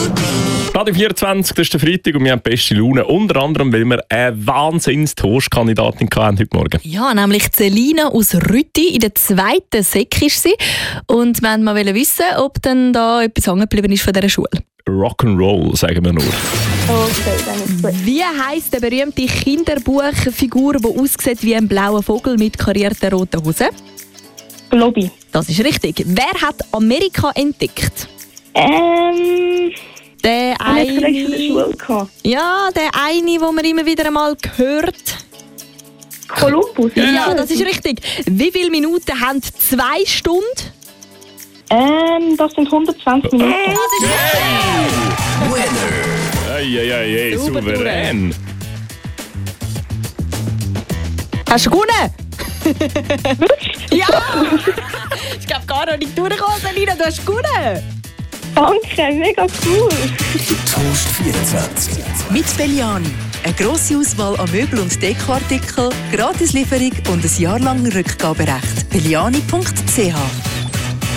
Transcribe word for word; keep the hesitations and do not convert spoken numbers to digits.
Radio vierundzwanzig, das ist der Freitag und wir haben die beste Laune. Unter anderem, weil wir eine Wahnsinns-Toastkandidatin hatten heute Morgen. Ja, nämlich Selina aus Rütti. In der zweiten Sek ist sie. Und wir wollten mal wissen, ob dann da etwas hängen geblieben ist von dieser Schule. Rock'n'Roll, sagen wir nur. Okay, dann ist gut. Wie heisst die berühmte Kinderbuchfigur, die aussieht wie ein blauer Vogel mit karierten roten Hosen? Globby. Das ist richtig. Wer hat Amerika entdeckt? Ähm, Der ich hatte vielleicht in der eine... Schule gehabt. Ja, der eine, den man immer wieder einmal hört. Kolumbus. Ja, das ist richtig. Wie viele Minuten haben zwei Stunden? Ähm, das sind hundertzwanzig Minuten. Das ist Eieiei, Super souverän. Hast du gewonnen? Ja! Ich glaube gar noch nicht durchgekommen, Selina, du hast gewonnen! Danke, mega cool. Toast vierundzwanzig. Mit Belliani. Eine grosse Auswahl an Möbel- und Dekoartikeln, Gratislieferung und ein Jahr lang Rückgaberecht. belliani punkt c h